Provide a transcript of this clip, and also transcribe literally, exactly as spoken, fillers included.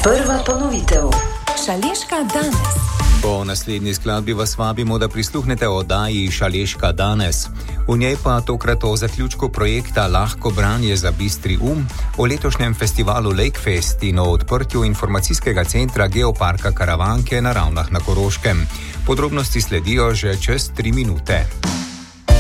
Prva ponovitev. Šaleška danes. Po naslednji skladbi vas vabimo, da prisluhnete oddaji Šaleška danes. V njej pa tokrat o zaključku projekta Lahko branje za bistri um, o letošnjem festivalu Lakefest in o odprtju informacijskega centra Geoparka Karavanke na Ravnah na Koroškem. Podrobnosti sledijo že čez tri minute.